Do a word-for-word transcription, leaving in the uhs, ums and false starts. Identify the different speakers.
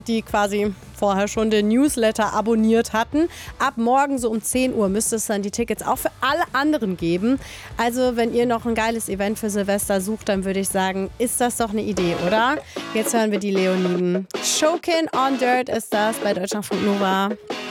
Speaker 1: die quasi vorher schon den Newsletter abonniert hatten. Ab morgen so um zehn Uhr müsste es dann die Tickets auch für alle anderen geben. Also wenn ihr noch ein geiles Event für Silvester sucht, dann würde ich sagen, ist das doch eine Idee, oder? Jetzt hören wir die Leoniden. Chokin' on Dirt ist das bei Deutschlandfunk Nova.